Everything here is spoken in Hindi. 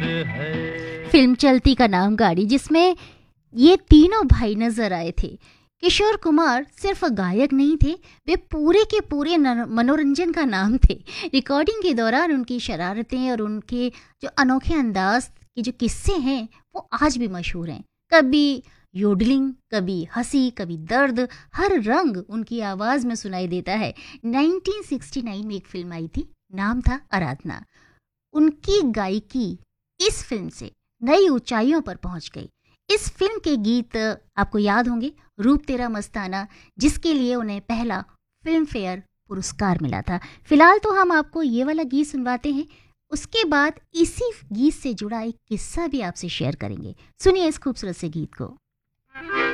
है। फिल्म चलती का नाम गाड़ी, जिसमें ये तीनों भाई नजर आए थे। किशोर कुमार सिर्फ गायक नहीं थे, वे पूरे के पूरे मनोरंजन का नाम थे। रिकॉर्डिंग के दौरान उनकी शरारतें और उनके जो अनोखे अंदाज के जो किस्से हैं वो आज भी मशहूर हैं। कभी योडलिंग, कभी हंसी, कभी दर्द, हर रंग उनकी आवाज़ में सुनाई देता है। 1969 में एक फिल्म आई थी, नाम था आराधना। उनकी गायकी इस फिल्म से नई ऊंचाइयों पर पहुंच गई। इस फिल्म के गीत आपको याद होंगे, रूप तेरा मस्ताना, जिसके लिए उन्हें पहला फिल्म फेयर पुरस्कार मिला था। फिलहाल तो हम आपको ये वाला गीत सुनवाते हैं, उसके बाद इसी गीत से जुड़ा एक किस्सा भी आपसे शेयर करेंगे। सुनिए इस खूबसूरत से गीत को।